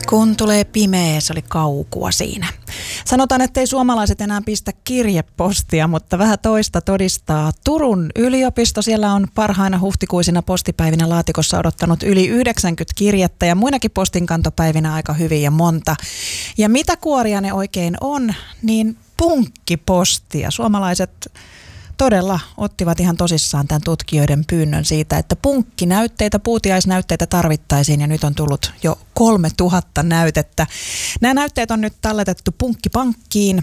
Kun tulee pimeä, se oli kaukua siinä. Sanotaan, ettei suomalaiset enää pistä kirjepostia, mutta vähän toista todistaa Turun yliopisto. Siellä on parhaina huhtikuisina postipäivinä laatikossa odottanut yli 90 kirjettä ja muinakin postinkantopäivinä aika hyvin ja monta. Ja mitä kuoria ne oikein on, niin punkkipostia. Suomalaiset todella ottivat ihan tosissaan tämän tutkijoiden pyynnön siitä, että punkkinäytteitä, puutiaisnäytteitä tarvittaisiin ja nyt on tullut jo 3000 näytettä. Nämä näytteet on nyt talletettu punkkipankkiin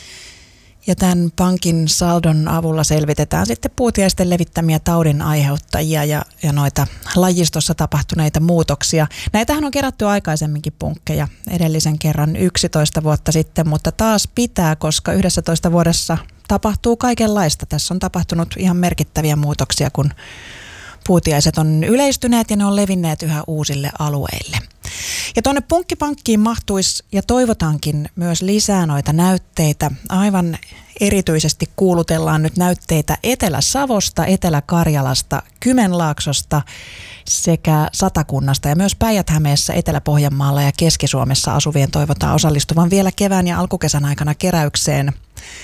ja tämän pankin saldon avulla selvitetään sitten puutiaisten levittämiä taudin aiheuttajia ja noita lajistossa tapahtuneita muutoksia. Näitähän on kerätty aikaisemminkin punkkeja edellisen kerran 11 vuotta sitten, mutta taas pitää, koska 11 vuodessa tapahtuu kaikenlaista. Tässä on tapahtunut ihan merkittäviä muutoksia, kun puutiaiset on yleistyneet ja ne on levinneet yhä uusille alueille. Ja tuonne punkkipankkiin mahtuisi ja toivotaankin myös lisää noita näytteitä. Aivan erityisesti kuulutellaan nyt näytteitä Etelä-Savosta, Etelä-Karjalasta, Kymenlaaksosta sekä Satakunnasta ja myös Päijät-Hämeessä, Etelä-Pohjanmaalla ja Keski-Suomessa asuvien toivotaan osallistuvan vielä kevään ja alkukesän aikana keräykseen.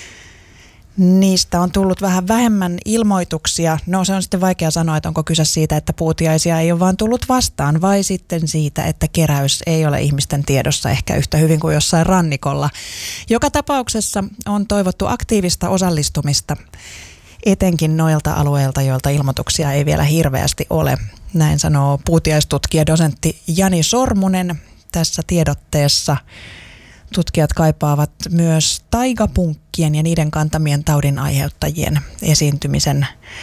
Niistä on tullut vähän vähemmän ilmoituksia. No se on sitten vaikea sanoa, että onko kyse siitä, että puutiaisia ei ole vaan tullut vastaan vai sitten siitä, että keräys ei ole ihmisten tiedossa ehkä yhtä hyvin kuin jossain rannikolla. Joka tapauksessa on toivottu aktiivista osallistumista etenkin noilta alueilta, joilta ilmoituksia ei vielä hirveästi ole. Näin sanoo puutiaistutkija dosentti Jani Sormunen tässä tiedotteessa. Tutkijat kaipaavat myös taigapunkkien ja niiden kantamien taudin aiheuttajien esiintymisen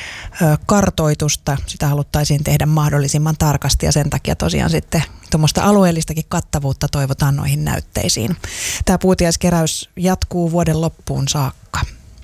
kartoitusta. Sitä haluttaisiin tehdä mahdollisimman tarkasti ja sen takia tosiaan sitten tuommoista alueellistakin kattavuutta toivotaan noihin näytteisiin. Tämä puutiaiskeräys jatkuu vuoden loppuun saakka.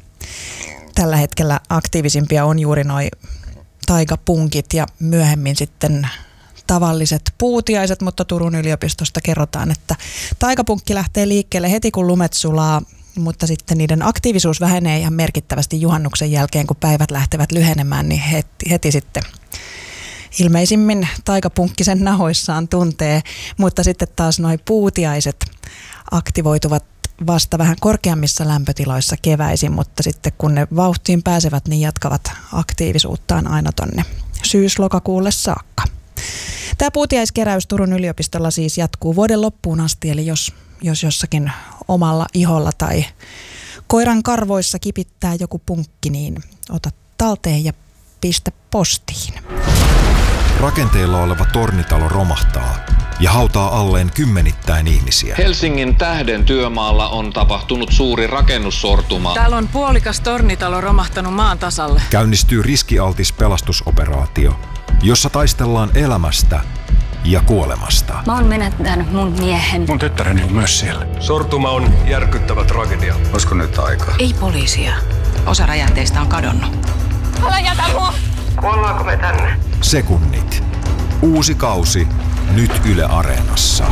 Tällä hetkellä aktiivisimpia on juuri noi taigapunkit ja myöhemmin sitten tavalliset puutiaiset, mutta Turun yliopistosta kerrotaan, että taikapunkki lähtee liikkeelle heti kun lumet sulaa, mutta sitten niiden aktiivisuus vähenee ihan merkittävästi juhannuksen jälkeen, kun päivät lähtevät lyhenemään, niin heti sitten ilmeisimmin taikapunkki sen nahoissaan tuntee, mutta sitten taas noi puutiaiset aktivoituvat vasta vähän korkeammissa lämpötiloissa keväisin, mutta sitten kun ne vauhtiin pääsevät, niin jatkavat aktiivisuuttaan aina tonne syys-lokakuulle saakka. Tämä puutiaiskeräys Turun yliopistolla siis jatkuu vuoden loppuun asti, eli jos jossakin omalla iholla tai koiran karvoissa kipittää joku punkki, niin ota talteen ja pistä postiin. Rakenteilla oleva tornitalo romahtaa ja hautaa alleen kymmenittäin ihmisiä. Helsingin Tähden työmaalla on tapahtunut suuri rakennussortuma. Täällä on puolikas tornitalo romahtanut maan tasalle. Käynnistyy riskialtis pelastusoperaatio, jossa taistellaan elämästä ja kuolemasta. Mä oon menettänyt mun miehen. Mun tyttäreni on myös siellä. Sortuma on järkyttävä tragedia. Olisiko nyt aika? Ei poliisia. Osa räjähteistä on kadonnut. Älä jätä mua! Kuollaanko me tänne? Sekunnit. Uusi kausi nyt Yle Areenassa.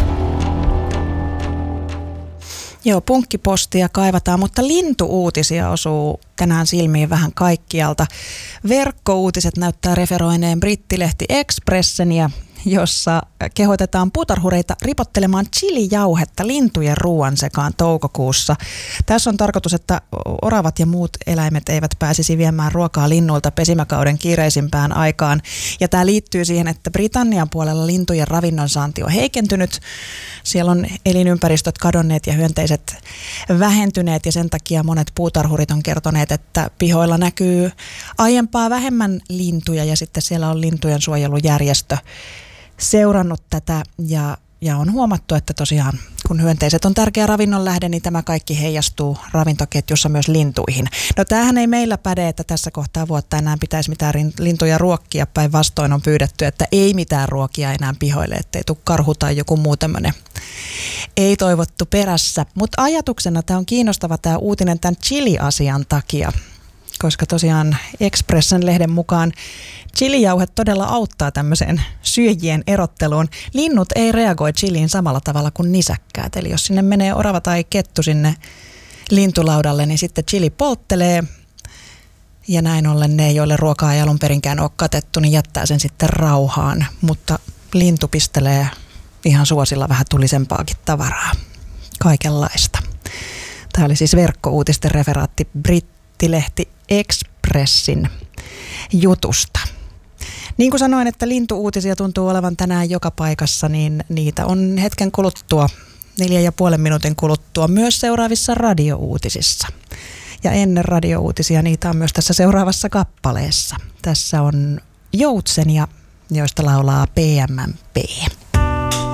Joo, punkkipostia kaivataan, mutta lintuuutisia osuu tänään silmiin vähän kaikkialta. Verkkouutiset näyttää referoineen brittilehti Expresseniä, jossa kehotetaan puutarhureita ripottelemaan chilijauhetta lintujen ruoan sekaan toukokuussa. Tässä on tarkoitus, että oravat ja muut eläimet eivät pääsisi viemään ruokaa linnuilta pesimäkauden kiireisimpään aikaan. Ja tämä liittyy siihen, että Britannian puolella lintujen ravinnonsaanti on heikentynyt. Siellä on elinympäristöt kadonneet ja hyönteiset vähentyneet ja sen takia monet puutarhurit on kertoneet, että pihoilla näkyy aiempaa vähemmän lintuja ja sitten siellä on lintujen suojelujärjestö seurannut tätä ja on huomattu, että tosiaan kun hyönteiset on tärkeä ravinnon lähde, niin tämä kaikki heijastuu ravintoketjussa myös lintuihin. No tämähän ei meillä päde, että tässä kohtaa vuotta enää pitäisi mitään lintuja ruokkia, päinvastoin on pyydetty, että ei mitään ruokia enää pihoille, ettei tule karhu tai joku muu tämmöinen ei toivottu perässä. Mutta ajatuksena tämä on kiinnostava tämä uutinen tämän chili-asian takia, koska tosiaan Expressen-lehden mukaan chilijauhe todella auttaa tämmöiseen syöjien erotteluun. Linnut ei reagoi chiliin samalla tavalla kuin nisäkkäät. Eli jos sinne menee orava tai kettu sinne lintulaudalle, niin sitten chili polttelee. Ja näin ollen ne, joille ruokaa ei alun perinkään ole katettu, niin jättää sen sitten rauhaan. Mutta lintu pistelee ihan suosilla vähän tulisempaakin tavaraa. Kaikenlaista. Tämä oli siis verkkouutisten referaatti brittilehti Expressin jutusta. Niin kuin sanoin, että lintuuutisia tuntuu olevan tänään joka paikassa, niin niitä on hetken kuluttua, 4,5 minuutin kuluttua myös seuraavissa radiouutisissa. Ja ennen radiouutisia niitä on myös tässä seuraavassa kappaleessa. Tässä on Joutsenia, joista laulaa PMMP.